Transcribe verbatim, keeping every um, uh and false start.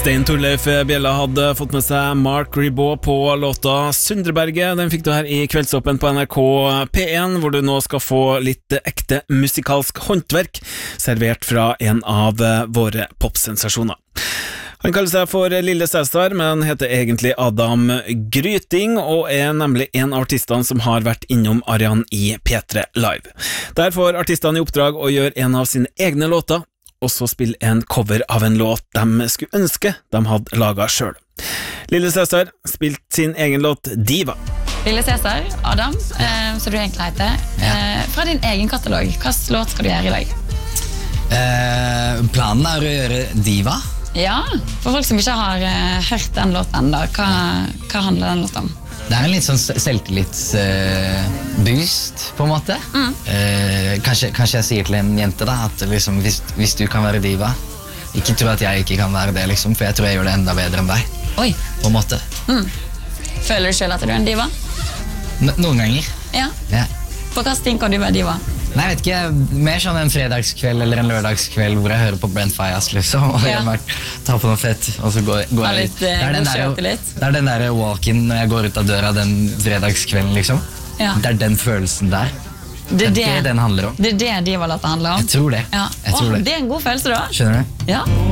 Stein Torleif Bjella hadde fått med seg Mark Ribot på låta Sundreberget. Den fikk du her i Kveldsåpen på N R K P én, hvor du nå skal få litt ekte musikalsk håndverk servert fra en av våre popsensasjoner. Han kaller seg for Lille Cæsar, men heter egentlig Adam Gryting, og er nemlig en av artistene som har vært innom Arian i P tre Live. Der får artistene i oppdrag å gjøre en av sine egne låter, og så spille en cover av en låt de skulle ønske de hadde laget selv. Lille Cæsar spilte sin egen låt Diva. Lille Cæsar, Adam, eh, som du egentlig heter, eh, fra din egen katalog. Hvilken låt skal du gjøre i dag? Eh, planen er å gjøre Diva. Ja, for folk som ikke har eh, hørt den låten enda, hva, hva handler den låten om? Det er en litt sånn selvtillitsboost, uh, på en måte. Mm. Uh, kanskje, kanskje jeg sier til en jente da, at liksom, hvis, hvis du kan være diva, ikke tro at jeg ikke kan være det, liksom, for jeg tror jeg gjør det enda bedre enn deg. Oi. På en måte. Mm. Føler du selv at du er en diva? N noen ganger. Ja. Ja. På hva sting kan du være diva? Nei, jeg vet ikke, mer sånn en fredagskveld eller en lørdagskveld hvor jeg hører på Brent Faiyaz, liksom, og Ja. jeg bare tar på noe fett, og så går, går Ha jeg litt, litt. eh, Det er den god der, selvtillit. det er den der walk-in når jeg går ut av døra den fredagskvelden, liksom. Ja. Det er den følelsen der. Det er det den handler om. Det er det diva-låten handler om? Jeg tror det. Ja. Jeg tror Åh, det. det er en god følelse da. Skjønner du? Ja.